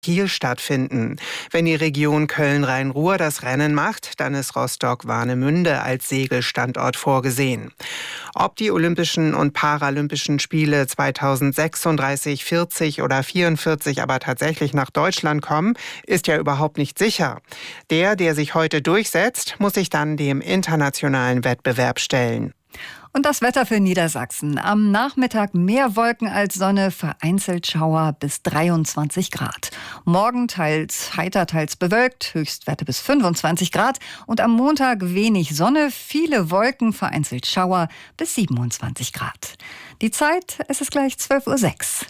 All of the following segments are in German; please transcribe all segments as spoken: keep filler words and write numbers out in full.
Kiel stattfinden. Wenn die Region Köln-Rhein-Ruhr das Rennen macht, dann ist Rostock-Warnemünde als Segelstandort vorgesehen. Ob die Olympischen und Paralympischen Spiele zweitausendsechsunddreißig, vierzig oder vierundvierzig aber tatsächlich nach Deutschland kommen, ist ja überhaupt nicht sicher. Der, der sich heute durchsetzt, muss sich dann dem internationalen Wettbewerb stellen. Und das Wetter für Niedersachsen. Am Nachmittag mehr Wolken als Sonne, vereinzelt Schauer bis dreiundzwanzig Grad. Morgen teils heiter, teils bewölkt, Höchstwerte bis fünfundzwanzig Grad. Und am Montag wenig Sonne, viele Wolken, vereinzelt Schauer bis siebenundzwanzig Grad. Die Zeit, es ist gleich zwölf Uhr sechs.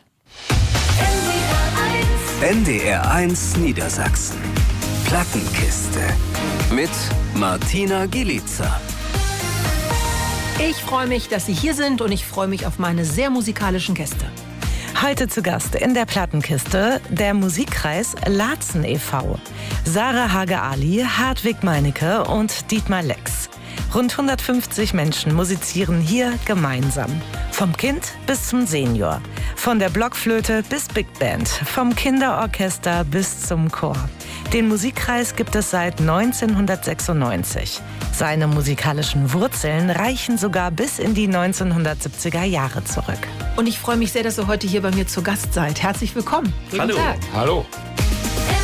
N D R eins Niedersachsen. Plattenkiste. Mit Martina Gielica. Ich freue mich, dass Sie hier sind und ich freue mich auf meine sehr musikalischen Gäste. Heute zu Gast in der Plattenkiste der Musikkreis Laatzen e V Sarah Hage-Ali, Hartwig Meinecke und Dietmar Lex. Rund hundertfünfzig Menschen musizieren hier gemeinsam. Vom Kind bis zum Senior. Von der Blockflöte bis Big Band. Vom Kinderorchester bis zum Chor. Den Musikkreis gibt es seit neunzehnhundertsechsundneunzig. Seine musikalischen Wurzeln reichen sogar bis in die neunzehnhundertsiebziger Jahre zurück. Und ich freue mich sehr, dass ihr heute hier bei mir zu Gast seid. Herzlich willkommen. Hallo. Guten Tag. Hallo.